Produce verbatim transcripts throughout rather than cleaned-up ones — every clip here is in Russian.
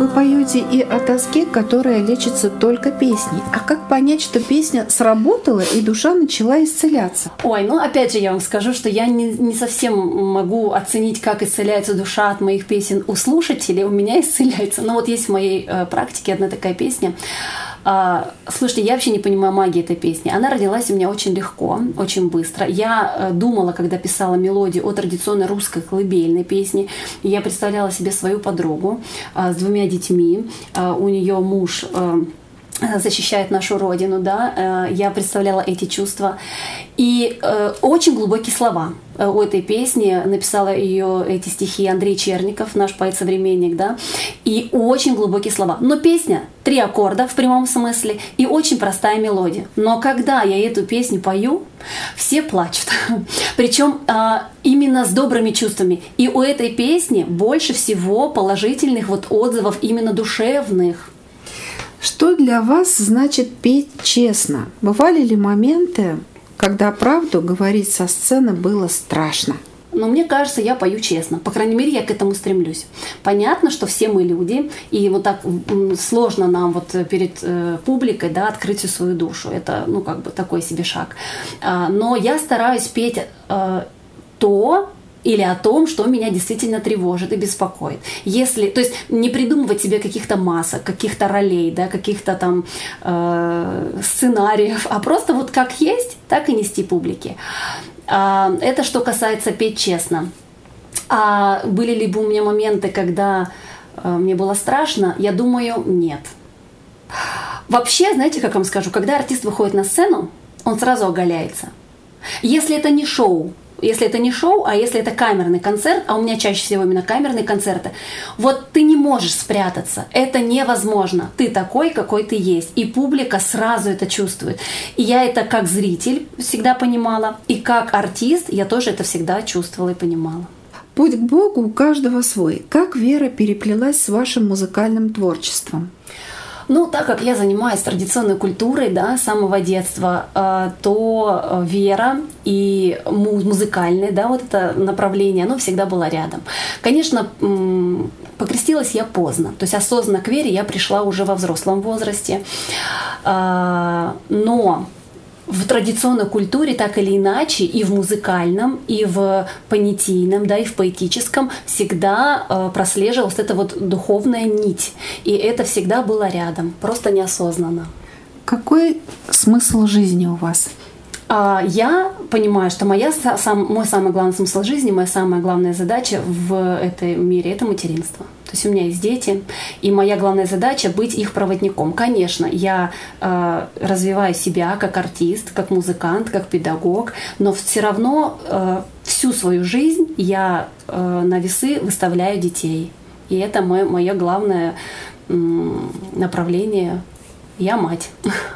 поете и о тоске, которая лечится только песней. А как понять, что песня сработала и душа начала исцеляться? Ой, ну опять же я вам скажу, что я не, не совсем могу оценить, как исцеляется душа от моих песен у слушателей. У меня исцеляется. Но вот есть в моей э, практике одна такая песня. А, слушайте, я вообще не понимаю магии этой песни. Она родилась у меня очень легко, очень быстро. Я э, думала, когда писала мелодию о традиционной русской колыбельной песне, я представляла себе свою подругу э, с двумя детьми. Э, у нее муж э, защищает нашу родину, да. Э, я представляла эти чувства. И э, очень глубокие слова у этой песни. Написала ее, эти стихи, Андрей Черников, наш поэт-современник, да. И очень глубокие слова. Но песня — три аккорда в прямом смысле и очень простая мелодия. Но когда я эту песню пою, все плачут. Причем а, именно с добрыми чувствами. И у этой песни больше всего положительных вот отзывов, именно душевных. Что для вас значит петь честно? Бывали ли моменты, когда правду говорить со сцены было страшно? Но мне кажется, я пою честно. По крайней мере, я к этому стремлюсь. Понятно, что все мы люди, и вот так сложно нам вот перед э, публикой, да, открыть всю свою душу. Это, ну, как бы такой себе шаг. А, но я стараюсь петь э, то, или о том, что меня действительно тревожит и беспокоит. Если, то есть не придумывать себе каких-то масок, каких-то ролей, да, каких-то там э, сценариев, а просто вот как есть, так и нести публике. А, это что касается петь честно. А были ли бы у меня моменты, когда э, мне было страшно? Я думаю, нет. Вообще, знаете, как вам скажу, когда артист выходит на сцену, он сразу оголяется. Если это не шоу, Если это не шоу, а если это камерный концерт, а у меня чаще всего именно камерные концерты, вот ты не можешь спрятаться, это невозможно. Ты такой, какой ты есть, и публика сразу это чувствует. И я это как зритель всегда понимала, и как артист я тоже это всегда чувствовала и понимала. Путь к Богу у каждого свой. Как вера переплелась с вашим музыкальным творчеством? Ну, так как я занимаюсь традиционной культурой, да, с самого детства, то вера и музыкальное, да, вот это направление, оно всегда было рядом. Конечно, покрестилась я поздно, то есть осознанно к вере я пришла уже во взрослом возрасте, но в традиционной культуре так или иначе, и в музыкальном, и в понятийном, да, и в поэтическом всегда э, прослеживалась эта вот духовная нить. И это всегда было рядом, просто неосознанно. Какой смысл жизни у вас? А, я понимаю, что моя, сам, мой самый главный смысл жизни, моя самая главная задача в этом мире — это материнство. То есть у меня есть дети, и моя главная задача — быть их проводником. Конечно, я э, развиваю себя как артист, как музыкант, как педагог, но все равно э, всю свою жизнь я э, на весы выставляю детей. И это мое, мое главное э, направление. Я мать.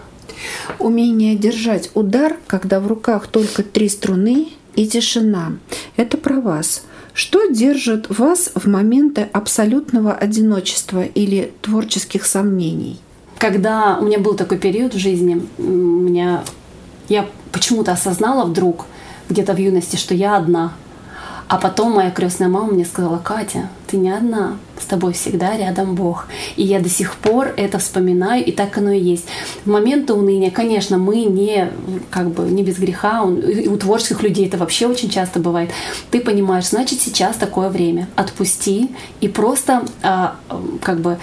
Умение держать удар, когда в руках только три струны и тишина. Это про вас. Что держит вас в моменты абсолютного одиночества или творческих сомнений? Когда у меня был такой период в жизни, у меня, я почему-то осознала вдруг, где-то в юности, что я одна. А потом моя крестная мама мне сказала: Катя, ты не одна, с тобой всегда рядом Бог. И я до сих пор это вспоминаю, и так оно и есть. В моменты уныния, конечно, мы не, как бы, не без греха, и у творческих людей это вообще очень часто бывает. Ты понимаешь, значит, сейчас такое время. Отпусти и просто как бы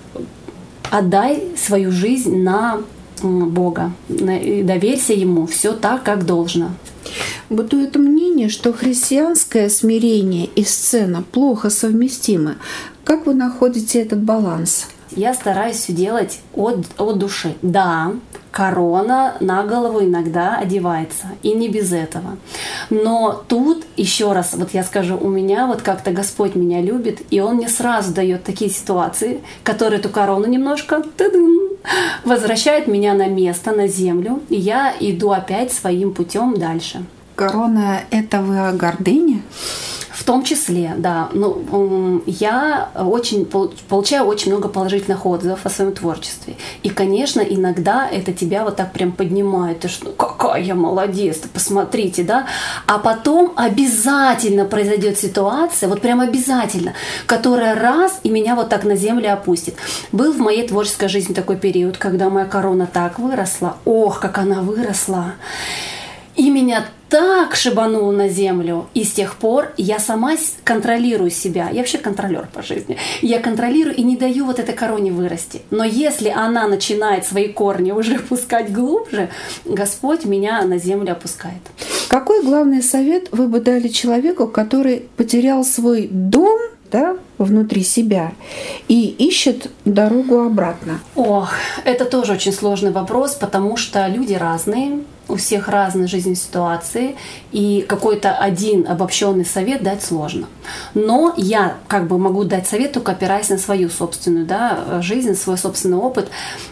отдай свою жизнь на Бога, и доверься Ему, все так, как должно. Бытует мнение, что христианское смирение и сцена плохо совместимы. Как вы находите этот баланс? Я стараюсь все делать от, от души. Да, корона на голову иногда одевается, и не без этого. Но тут, еще раз, вот я скажу, у меня вот как-то Господь меня любит, и Он мне сразу дает такие ситуации, которые эту корону немножко возвращает меня на место, на землю, и я иду опять своим путем дальше. Корона — это вы о гордыне? В том числе, да. Ну, я очень, получаю очень много положительных отзывов о своем творчестве. И, конечно, иногда это тебя вот так прям поднимает. Ты что, ну, какая я молодец, посмотрите, да. А потом обязательно произойдет ситуация, вот прям обязательно, которая раз и меня вот так на землю опустит. Был в моей творческой жизни такой период, когда моя корона так выросла. Ох, как она выросла. И меня так шибануло на землю. И с тех пор я сама контролирую себя. Я вообще контролер по жизни. Я контролирую и не даю вот этой короне вырасти. Но если она начинает свои корни уже пускать глубже, Господь меня на землю опускает. Какой главный совет вы бы дали человеку, который потерял свой дом, да, внутри себя и ищет дорогу обратно? Ох, это тоже очень сложный вопрос, потому что люди разные, у всех разные жизненные ситуации, и какой-то один обобщенный совет дать сложно. Но я как бы могу дать совет, только опираясь на свою собственную, да, жизнь, свой собственный опыт.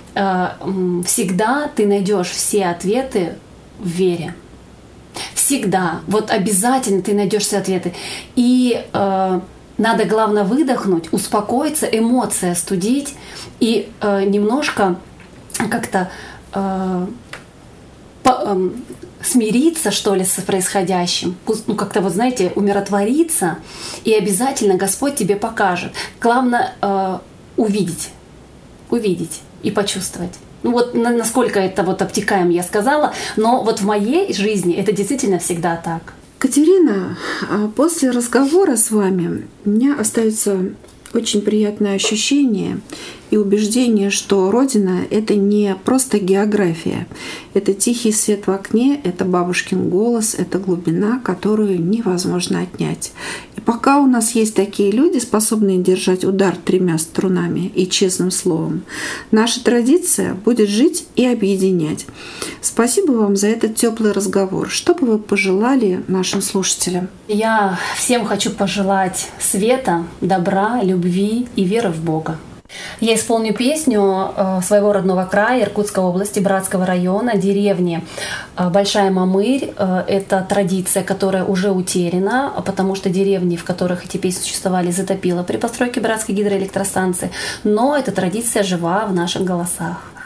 Всегда ты найдешь все ответы в вере. Всегда. Вот обязательно ты найдешь все ответы. И э, надо, главное, выдохнуть, успокоиться, эмоции остудить и э, немножко как-то э, по, э, смириться, что ли, с происходящим. Ну, как-то, вот знаете, умиротвориться, и обязательно Господь тебе покажет. Главное э, увидеть, увидеть и почувствовать. Ну вот насколько это вот обтекаемо я сказала, но вот в моей жизни это действительно всегда так. Катерина, после разговора с вами у меня остается очень приятное ощущение и убеждение, что Родина — это не просто география, это тихий свет в окне, это бабушкин голос, это глубина, которую невозможно отнять. И пока у нас есть такие люди, способные держать удар тремя струнами и честным словом, наша традиция будет жить и объединять. Спасибо вам за этот теплый разговор. Что бы вы пожелали нашим слушателям? Я всем хочу пожелать света, добра, любви и веры в Бога. Я исполню песню своего родного края, Иркутской области, Братского района, деревни Большая Мамырь. Это традиция, которая уже утеряна, потому что деревни, в которых эти песни существовали, затопило при постройке Братской гидроэлектростанции. Но эта традиция жива в наших голосах.